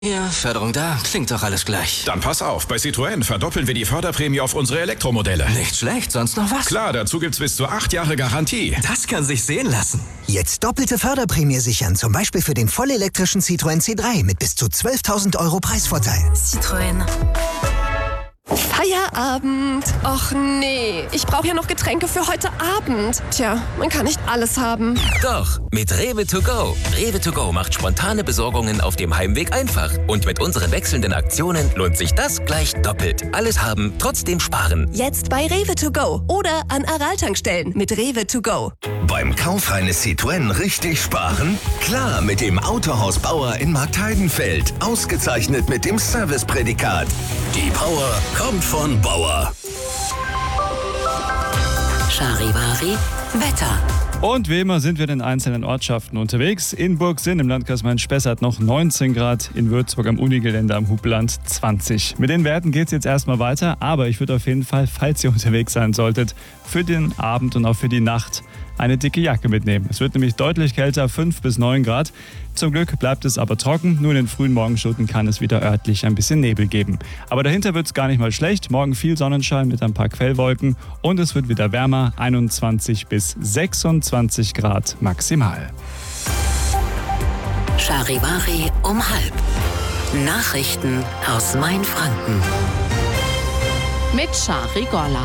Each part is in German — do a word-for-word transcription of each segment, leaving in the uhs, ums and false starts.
Ja, Förderung da, klingt doch alles gleich. Dann pass auf, bei Citroën verdoppeln wir die Förderprämie auf unsere Elektromodelle. Nicht schlecht, sonst noch was? Klar, dazu gibt's bis zu acht Jahre Garantie. Das kann sich sehen lassen. Jetzt doppelte Förderprämie sichern, zum Beispiel für den vollelektrischen Citroën C drei mit bis zu zwölftausend Euro Preisvorteil. Citroën. Feierabend. Och nee, ich brauche ja noch Getränke für heute Abend. Tja, man kann nicht alles haben. Doch, mit Rewe to go. Rewe to go macht spontane Besorgungen auf dem Heimweg einfach. Und mit unseren wechselnden Aktionen lohnt sich das gleich doppelt. Alles haben, trotzdem sparen. Jetzt bei Rewe to go oder an Aral-Tankstellen mit Rewe to go. Beim Kauf eines Citroën richtig sparen? Klar, mit dem Autohaus Bauer in Marktheidenfeld. Ausgezeichnet mit dem Serviceprädikat. Die Power kommt von Bauer. Charivari Wetter. Und wie immer sind wir in den einzelnen Ortschaften unterwegs. In Burgsinn im Landkreis Main-Spessart noch neunzehn Grad, in Würzburg am Unigelände am Hubland zwanzig. Mit den Werten geht es jetzt erstmal weiter, aber ich würde auf jeden Fall, falls ihr unterwegs sein solltet, für den Abend und auch für die Nacht eine dicke Jacke mitnehmen. Es wird nämlich deutlich kälter, fünf bis neun Grad. Zum Glück bleibt es aber trocken, nur in den frühen Morgenstunden kann es wieder örtlich ein bisschen Nebel geben. Aber dahinter wird es gar nicht mal schlecht, morgen viel Sonnenschein mit ein paar Quellwolken und es wird wieder wärmer, einundzwanzig bis sechsundzwanzig Grad maximal. Charivari um halb. Nachrichten aus Mainfranken. Mit Shari Gorla.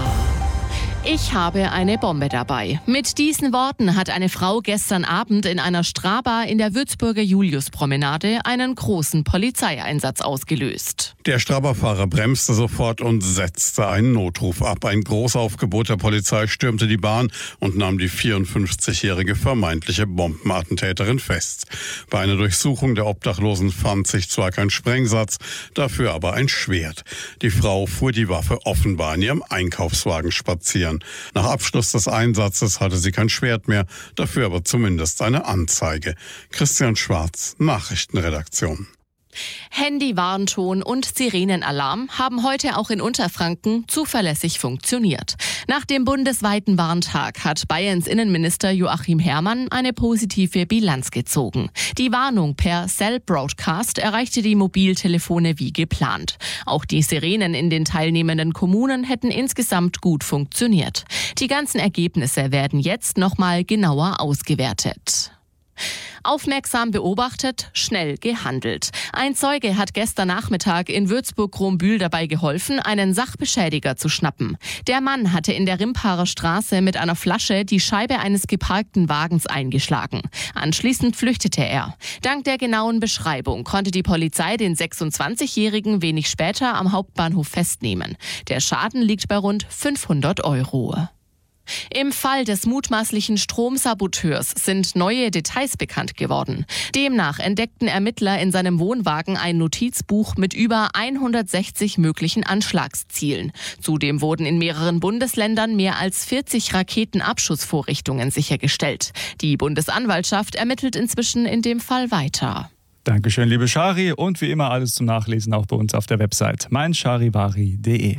Ich habe eine Bombe dabei. Mit diesen Worten hat eine Frau gestern Abend in einer Strabar in der Würzburger Juliuspromenade einen großen Polizeieinsatz ausgelöst. Der Strabarfahrer bremste sofort und setzte einen Notruf ab. Ein Großaufgebot der Polizei stürmte die Bahn und nahm die vierundfünfzigjährige vermeintliche Bombenattentäterin fest. Bei einer Durchsuchung der Obdachlosen fand sich zwar kein Sprengsatz, dafür aber ein Schwert. Die Frau fuhr die Waffe offenbar in ihrem Einkaufswagen spazieren. Nach Abschluss des Einsatzes hatte sie kein Schwert mehr, dafür aber zumindest eine Anzeige. Christian Schwarz, Nachrichtenredaktion. Handy-Warnton und Sirenenalarm haben heute auch in Unterfranken zuverlässig funktioniert. Nach dem bundesweiten Warntag hat Bayerns Innenminister Joachim Herrmann eine positive Bilanz gezogen. Die Warnung per Cell Broadcast erreichte die Mobiltelefone wie geplant. Auch die Sirenen in den teilnehmenden Kommunen hätten insgesamt gut funktioniert. Die ganzen Ergebnisse werden jetzt nochmal genauer ausgewertet. Aufmerksam beobachtet, schnell gehandelt. Ein Zeuge hat gestern Nachmittag in Würzburg-Krombühl dabei geholfen, einen Sachbeschädiger zu schnappen. Der Mann hatte in der Rimparer Straße mit einer Flasche die Scheibe eines geparkten Wagens eingeschlagen. Anschließend flüchtete er. Dank der genauen Beschreibung konnte die Polizei den sechsundzwanzigjährigen wenig später am Hauptbahnhof festnehmen. Der Schaden liegt bei rund fünfhundert Euro. Im Fall des mutmaßlichen Stromsaboteurs sind neue Details bekannt geworden. Demnach entdeckten Ermittler in seinem Wohnwagen ein Notizbuch mit über hundertsechzig möglichen Anschlagszielen. Zudem wurden in mehreren Bundesländern mehr als vierzig Raketenabschussvorrichtungen sichergestellt. Die Bundesanwaltschaft ermittelt inzwischen in dem Fall weiter. Dankeschön, liebe Shari, und wie immer alles zum Nachlesen auch bei uns auf der Website mein charivari punkt de.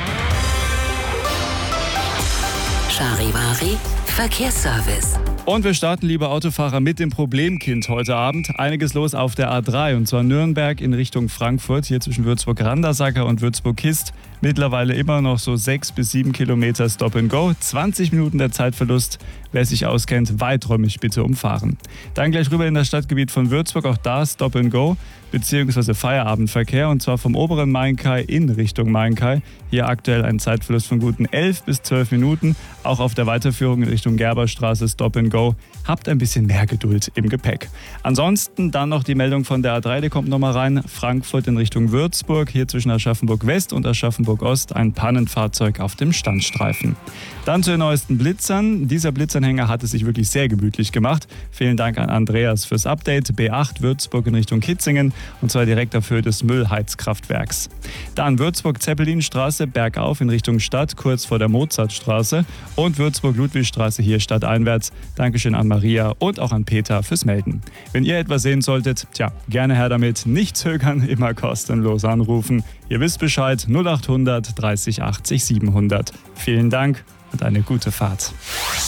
Charivari Verkehrsservice. Und wir starten, liebe Autofahrer, mit dem Problemkind heute Abend. Einiges los auf der A drei, und zwar Nürnberg in Richtung Frankfurt, hier zwischen Würzburg-Randersacker und Würzburg-Kist. Mittlerweile immer noch so sechs bis sieben Kilometer Stop and Go. zwanzig Minuten der Zeitverlust. Wer sich auskennt, weiträumig bitte umfahren. Dann gleich rüber in das Stadtgebiet von Würzburg, auch da Stop and Go bzw. Feierabendverkehr, und zwar vom oberen Mainkai in Richtung Mainkai. Hier aktuell ein Zeitverlust von guten elf bis zwölf Minuten. Auch auf der Weiterführung in Richtung Gerberstraße Stop and Go. Habt ein bisschen mehr Geduld im Gepäck. Ansonsten dann noch die Meldung von der A drei, die kommt nochmal rein. Frankfurt in Richtung Würzburg, hier zwischen Aschaffenburg West und Aschaffenburg Ost ein Pannenfahrzeug auf dem Standstreifen. Dann zu den neuesten Blitzern. Dieser Blitzanhänger hat es sich wirklich sehr gemütlich gemacht. Vielen Dank an Andreas fürs Update. B acht Würzburg in Richtung Kitzingen, und zwar direkt auf Höhe des Müllheizkraftwerks. Dann Würzburg-Zeppelinstraße bergauf in Richtung Stadt, kurz vor der Mozartstraße, und Würzburg-Ludwigstraße hier stadteinwärts. Dankeschön an Maria und auch an Peter fürs Melden. Wenn ihr etwas sehen solltet, tja, gerne her damit. Nicht zögern, immer kostenlos anrufen. Ihr wisst Bescheid, null achthundert dreißig achtzig siebenhundert. Vielen Dank und eine gute Fahrt.